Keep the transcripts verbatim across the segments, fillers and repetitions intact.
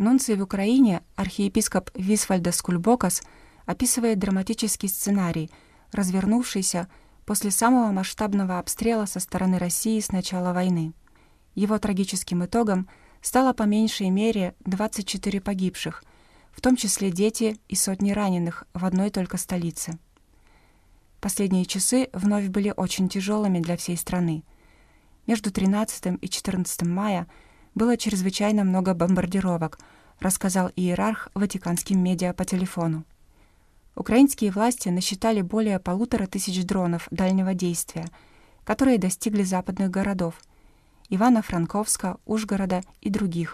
Нунций в Украине, архиепископ Висвальдас Кульбокас, описывает драматический сценарий, развернувшийся после самого масштабного обстрела со стороны России с начала войны. Его трагическим итогом стало по меньшей мере двадцать четыре погибших, в том числе дети и сотни раненых в одной только столице. Последние часы вновь были очень тяжелыми для всей страны. Между тринадцатым и четырнадцатым мая было чрезвычайно много бомбардировок, рассказал иерарх ватиканским медиа по телефону. Украинские власти насчитали более полутора тысяч дронов дальнего действия, которые достигли западных городов — Ивано-Франковска, Ужгорода и других.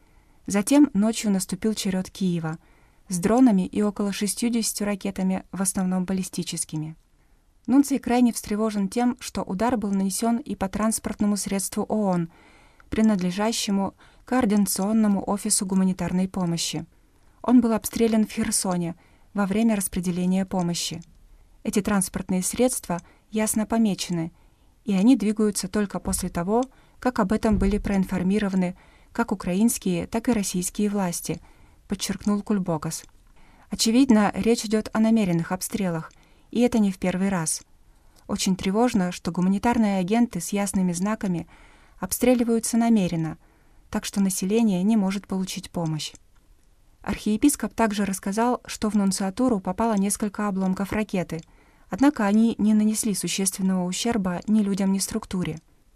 Затем ночью наступил черед Киева с дронами и около шестьюдесятью ракетами, в основном баллистическими. Нунций крайне встревожен тем, что удар был нанесен и по транспортному средству ООН, принадлежащему Координационному офису гуманитарной помощи. Он был обстрелян в Херсоне во время распределения помощи. Эти транспортные средства ясно помечены, и они двигаются только после того, как об этом были проинформированы как украинские, так и российские власти, подчеркнул Кульбокас. Очевидно, речь идет о намеренных обстрелах, и это не в первый раз. Очень тревожно, что гуманитарные агенты с ясными знаками обстреливаются намеренно, так что население не может получить помощь. Архиепископ также рассказал, что в нунциатуру попало несколько обломков ракеты, однако они не нанесли существенного ущерба ни людям, ни структуре.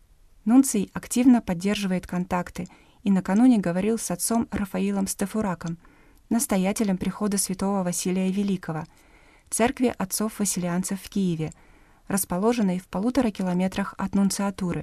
Нунций активно поддерживает контакты и накануне говорил с отцом Рафаилом Стефураком, настоятелем прихода святого Василия Великого, церкви отцов-василианцев в Киеве, расположенной в полутора километрах от нунциатуры.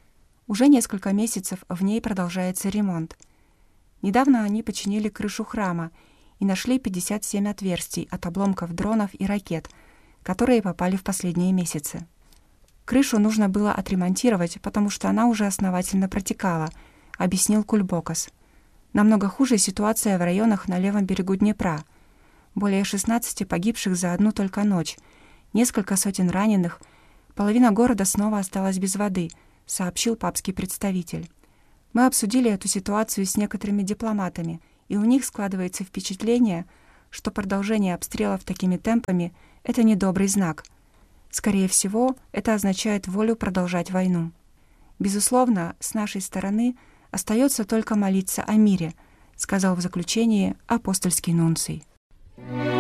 Уже несколько месяцев в ней продолжается ремонт. Недавно они починили крышу храма и нашли пятьдесят семь отверстий от обломков дронов и ракет, которые попали в последние месяцы. Крышу нужно было отремонтировать, потому что она уже основательно протекала, объяснил Кульбокас. Намного хуже ситуация в районах на левом берегу Днепра. Более шестнадцати погибших за одну только ночь, несколько сотен раненых, половина города снова осталась без воды, сообщил папский представитель. Мы обсудили эту ситуацию с некоторыми дипломатами, и у них складывается впечатление, что продолжение обстрелов такими темпами — это недобрый знак. Скорее всего, это означает волю продолжать войну. Безусловно, с нашей стороны остается только молиться о мире, сказал в заключении апостольский нунций.